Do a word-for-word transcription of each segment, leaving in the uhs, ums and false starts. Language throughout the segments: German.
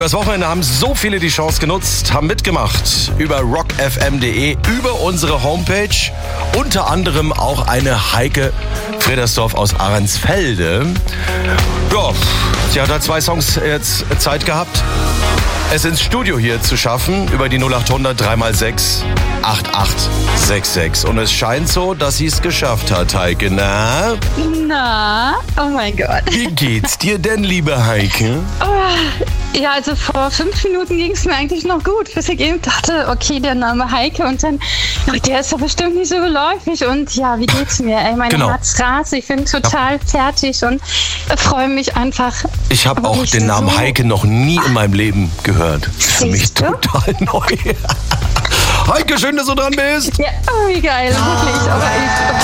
Das Wochenende haben so viele die Chance genutzt, haben mitgemacht über rock f m punkt d e, über unsere Homepage. Unter anderem auch eine Heike Fredersdorf aus Ahrensfelde. Ja, sie hat halt zwei Songs jetzt Zeit gehabt, es ins Studio hier zu schaffen, über die null acht hundert drei mal sechs acht acht sechs sechs. Und es scheint so, dass sie es geschafft hat, Heike. Na? Na? Oh mein Gott. Wie geht's dir denn, liebe Heike? Oh, ja, also vor fünf Minuten ging es mir eigentlich noch gut, bis ich eben dachte, okay, der Name Heike und dann, ach, der ist ja bestimmt nicht so geläufig und ja, wie geht's mir? Ey, mein Genau. Herz rast, ich bin total ja. fertig und freue mich einfach. Ich habe auch den Namen so Heike noch nie in meinem Leben gehört. Für mich du? total neu. Heike, schön, dass du dran bist. Ja, oh, wie geil, wirklich. Aber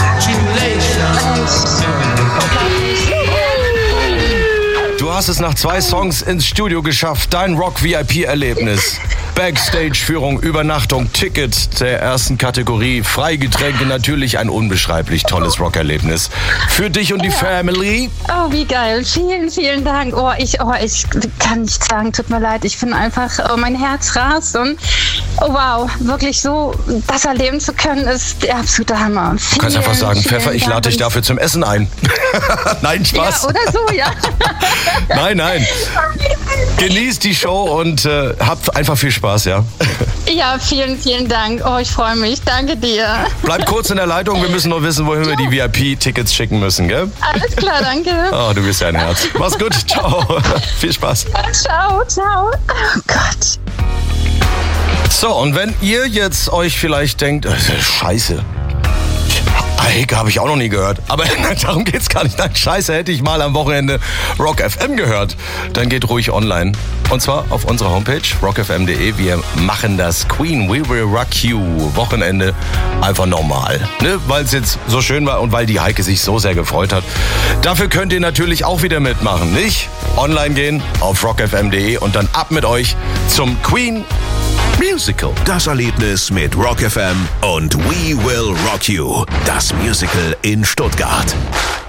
ich, du hast es nach zwei Songs ins Studio geschafft. Dein Rock-V I P-Erlebnis. Backstage-Führung, Übernachtung, Ticket der ersten Kategorie, Freigetränke, natürlich ein unbeschreiblich tolles Rockerlebnis. Für dich und die Family. Oh, wie geil. Vielen, vielen Dank. Oh, ich, oh, ich kann nicht sagen, tut mir leid. Ich bin einfach, oh, mein Herz rast und oh wow, wirklich so das erleben zu können, ist der absolute Hammer. Vielen, du kannst einfach sagen, Pfeffer, ich lade dich dafür zum Essen ein. Nein, Spaß. Ja, oder so, ja. Nein, nein. Genießt die Show und äh, habt einfach viel Spaß, ja? Ja, vielen, vielen Dank. Oh, ich freue mich. Danke dir. Bleib kurz in der Leitung. Wir müssen nur wissen, wohin wir die V I P-Tickets schicken müssen, gell? Alles klar, danke. Oh, du bist ja ein Herz. Mach's gut. Ciao. Viel Spaß. Ciao, ciao. Oh Gott. So, und wenn ihr jetzt euch vielleicht denkt, äh, scheiße, Heike habe ich auch noch nie gehört. Aber darum geht's gar nicht. Nein, scheiße, hätte ich mal am Wochenende Rock F M gehört. Dann geht ruhig online. Und zwar auf unserer Homepage rock f m punkt d e. Wir machen das Queen, We Will Rock You. Wochenende einfach normal. Ne? Weil es jetzt so schön war und weil die Heike sich so sehr gefreut hat. Dafür könnt ihr natürlich auch wieder mitmachen, nicht? Online gehen auf rock f m punkt d e und dann ab mit euch zum Queen Musical. Das Erlebnis mit Rock F M und We Will Rock You. Das Musical in Stuttgart.